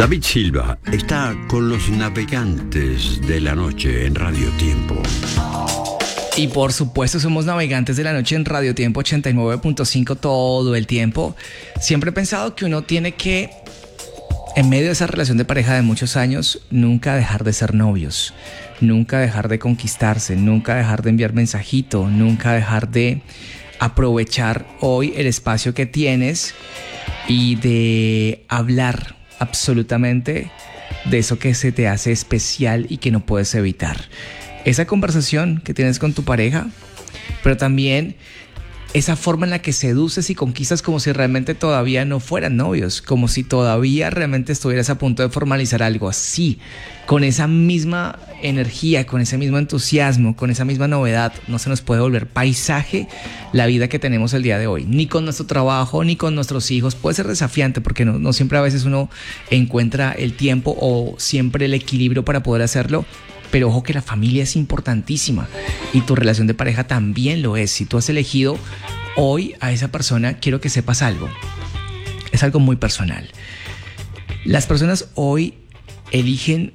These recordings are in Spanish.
David Silva está con los navegantes de la noche en Radio Tiempo. Y por supuesto somos navegantes de la noche en Radio Tiempo 89.5 todo el tiempo. Siempre he pensado que uno tiene que, en medio de esa relación de pareja de muchos años, nunca dejar de ser novios, nunca dejar de conquistarse, nunca dejar de enviar mensajito, nunca dejar de aprovechar hoy el espacio que tienes y de hablar absolutamente de eso que se te hace especial y que no puedes evitar. Esa conversación que tienes con tu pareja, pero también esa forma en la que seduces y conquistas como si realmente todavía no fueran novios, como si todavía realmente estuvieras a punto de formalizar algo así, con esa misma energía, con ese mismo entusiasmo, con esa misma novedad. No se nos puede volver paisaje la vida que tenemos el día de hoy, ni con nuestro trabajo, ni con nuestros hijos. Puede ser desafiante porque no siempre a veces uno encuentra el tiempo o siempre el equilibrio para poder hacerlo. Pero ojo que la familia es importantísima y tu relación de pareja también lo es. Si tú has elegido hoy a esa persona, quiero que sepas algo. Es algo muy personal. Las personas hoy eligen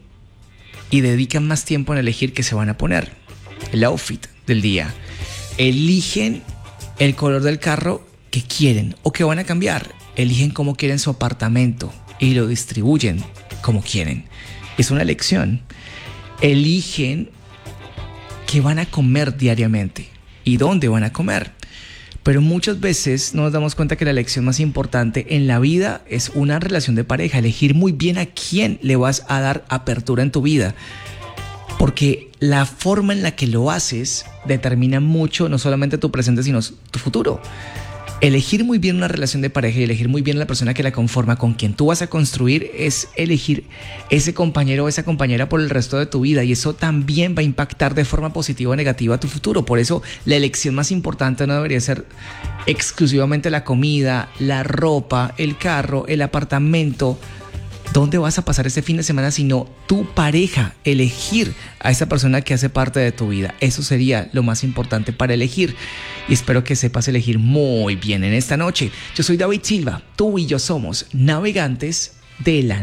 y dedican más tiempo en elegir qué se van a poner, el outfit del día. Eligen el color del carro que quieren o que van a cambiar. Eligen cómo quieren su apartamento y lo distribuyen como quieren. Es una elección. Eligen qué van a comer diariamente y dónde van a comer. Pero muchas veces no nos damos cuenta que la elección más importante en la vida es una relación de pareja. Elegir muy bien a quién le vas a dar apertura en tu vida. Porque la forma en la que lo haces determina mucho, no solamente tu presente, sino tu futuro. Elegir muy bien una relación de pareja y elegir muy bien a la persona que la conforma, con quien tú vas a construir, es elegir ese compañero o esa compañera por el resto de tu vida, y eso también va a impactar de forma positiva o negativa a tu futuro. Por eso la elección más importante no debería ser exclusivamente la comida, la ropa, el carro, el apartamento, dónde vas a pasar este fin de semana, sino tu pareja. Elegir a esa persona que hace parte de tu vida. Eso sería lo más importante para elegir. Y espero que sepas elegir muy bien en esta noche. Yo soy David Silva. Tú y yo somos navegantes de la